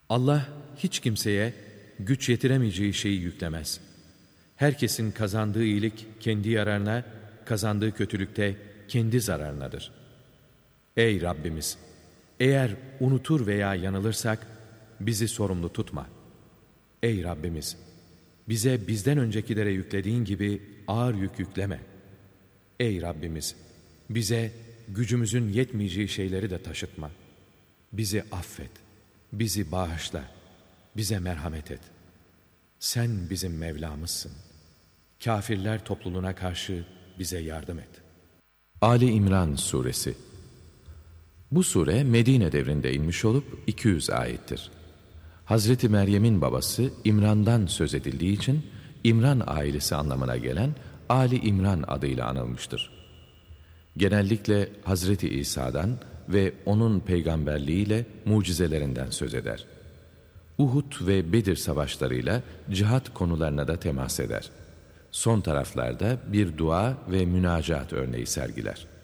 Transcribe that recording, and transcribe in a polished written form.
Allah hiç kimseye güç yetiremeyeceği şeyi yüklemez. Herkesin kazandığı iyilik kendi yararına, kazandığı kötülükte kendi zararınadır. Ey Rabbimiz! Eğer unutur veya yanılırsak bizi sorumlu tutma. Ey Rabbimiz! Bize bizden öncekilere yüklediğin gibi ağır yük yükleme. Ey Rabbimiz! Bize gücümüzün yetmeyeceği şeyleri de taşıtma. Bizi affet, bizi bağışla, bize merhamet et. Sen bizim Mevlamızsın. Kafirler topluluğuna karşı bize yardım et. Ali İmran Suresi. Bu sure Medine devrinde inmiş olup 200 ayettir. Hazreti Meryem'in babası İmran'dan söz edildiği için İmran ailesi anlamına gelen Ali İmran adıyla anılmıştır. Genellikle Hazreti İsa'dan ve onun peygamberliğiyle mucizelerinden söz eder. Uhud ve Bedir savaşlarıyla cihat konularına da temas eder. Son taraflarda bir dua ve münacat örneği sergiler.